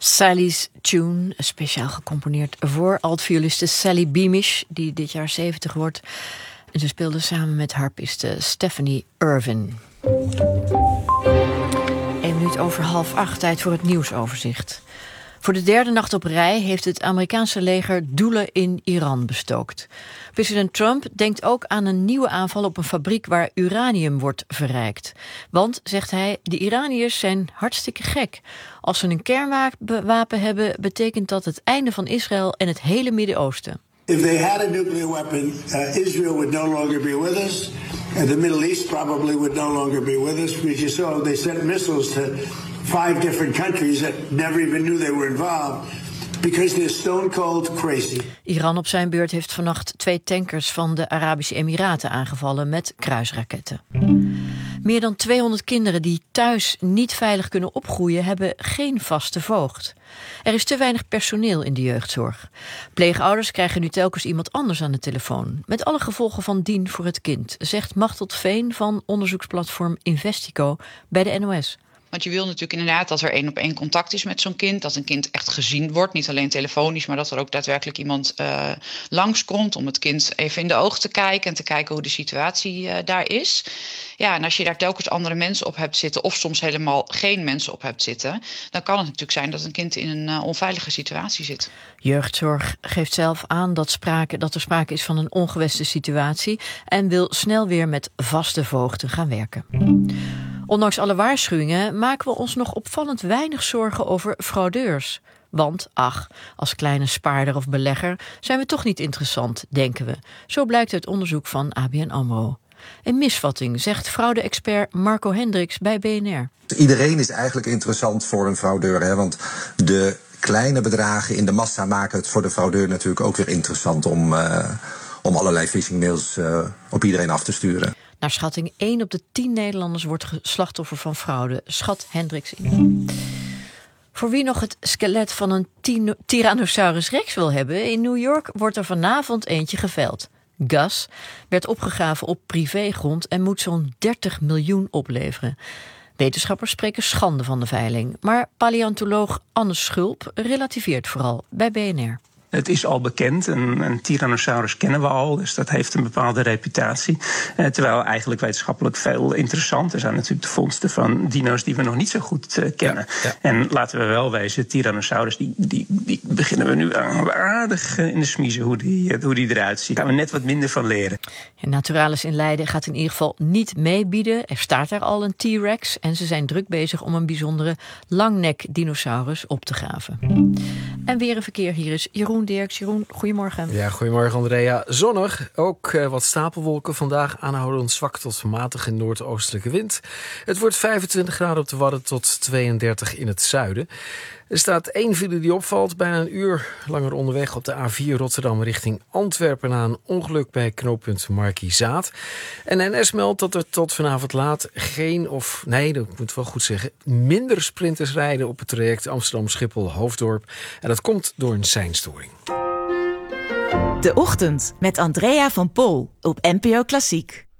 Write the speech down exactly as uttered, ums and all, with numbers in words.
Sally's Tune, speciaal gecomponeerd voor altvioliste Sally Beamish, die dit jaar zeventig wordt. En ze speelde samen met harpiste Stephanie Irvin. Eén minuut over half acht, tijd voor het nieuwsoverzicht. Voor de derde nacht op rij heeft het Amerikaanse leger doelen in Iran bestookt. President Trump denkt ook aan een nieuwe aanval op een fabriek waar uranium wordt verrijkt. Want, zegt hij, de Iraniërs zijn hartstikke gek. Als ze een kernwapen hebben, betekent dat het einde van Israël en het hele Midden-Oosten. If they had a nuclear weapon, uh, Israel would no longer be with us, and the Middle East probably would no longer be with us. Because you saw they sent missiles to five different countries that never even knew they were involved. Because they're stone cold crazy. Iran op zijn beurt heeft vannacht twee tankers van de Arabische Emiraten aangevallen met kruisraketten. Meer dan tweehonderd kinderen die thuis niet veilig kunnen opgroeien hebben geen vaste voogd. Er is te weinig personeel in de jeugdzorg. Pleegouders krijgen nu telkens iemand anders aan de telefoon. Met alle gevolgen van dien voor het kind, zegt Machteld Veen van onderzoeksplatform Investico bij de N O S. Want je wil natuurlijk inderdaad dat er één op één contact is met zo'n kind. Dat een kind echt gezien wordt. Niet alleen telefonisch, maar dat er ook daadwerkelijk iemand uh, langskomt om het kind even in de ogen te kijken en te kijken hoe de situatie uh, daar is. Ja, en als je daar telkens andere mensen op hebt zitten, of soms helemaal geen mensen op hebt zitten, dan kan het natuurlijk zijn dat een kind in een uh, onveilige situatie zit. Jeugdzorg geeft zelf aan dat, sprake, dat er sprake is van een ongewenste situatie en wil snel weer met vaste voogden gaan werken. Ondanks alle waarschuwingen maken we ons nog opvallend weinig zorgen over fraudeurs. Want, ach, als kleine spaarder of belegger zijn we toch niet interessant, denken we. Zo blijkt uit onderzoek van A B N AMRO. Een misvatting, zegt fraude-expert Marco Hendricks bij B N R. Iedereen is eigenlijk interessant voor een fraudeur, hè? Want de kleine bedragen in de massa maken het voor de fraudeur natuurlijk ook weer interessant om, uh, om allerlei phishingmails uh, op iedereen af te sturen. Naar schatting één op de tien Nederlanders wordt slachtoffer van fraude, schat Hendricks in. Voor wie nog het skelet van een tino- Tyrannosaurus Rex wil hebben, in New York wordt er vanavond eentje geveld. Gus werd opgegraven op privégrond en moet zo'n dertig miljoen opleveren. Wetenschappers spreken schande van de veiling, maar paleontoloog Anne Schulp relativeert vooral bij B N R. Het is al bekend, een, een Tyrannosaurus kennen we al, dus dat heeft een bepaalde reputatie. Eh, terwijl eigenlijk wetenschappelijk veel interessanter zijn natuurlijk de vondsten van dino's die we nog niet zo goed uh, kennen. Ja, ja. En laten we wel wezen, Tyrannosaurus, die, die, die beginnen we nu aardig uh, in de smiezen hoe die, uh, hoe die eruit ziet. Daar gaan we net wat minder van leren. En Naturalis in Leiden gaat in ieder geval niet meebieden. Er staat daar al een T-Rex en ze zijn druk bezig om een bijzondere langnek-dinosaurus op te graven. En weer een verkeer, hier is Jeroen Dirks. Jeroen, goedemorgen. Ja, goedemorgen Andrea. Zonnig, ook uh, wat stapelwolken. Vandaag aanhoudend zwak tot matige noordoostelijke wind. Het wordt vijfentwintig graden op de Wadden tot tweeëndertig in het zuiden. Er staat één file die opvalt, bijna een uur langer onderweg op de A vier Rotterdam richting Antwerpen na een ongeluk bij knooppunt Markizaat. En N S meldt dat er tot vanavond laat geen, of nee, dat moet wel goed zeggen, minder sprinters rijden op het traject Amsterdam-Schiphol-Hoofddorp. En dat komt door een seinstoring. De Ochtend met Andrea van Pol op N P O Klassiek.